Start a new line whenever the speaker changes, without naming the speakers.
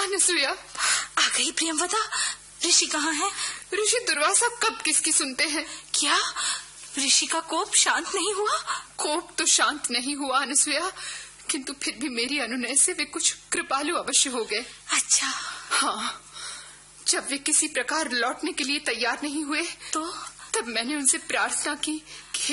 अनसुया।
आ गई प्रियंवदा। ऋषि कहाँ है?
ऋषि दुर्वासा कब किसकी सुनते हैं।
क्या ऋषि का कोप शांत नहीं हुआ?
कोप तो शांत नहीं हुआ अनसुया, किंतु फिर भी मेरी अनुनय से वे कुछ कृपालु अवश्य हो गए।
अच्छा।
हाँ, जब वे किसी प्रकार लौटने के लिए तैयार नहीं हुए
तो
तब मैंने उनसे प्रार्थना की कि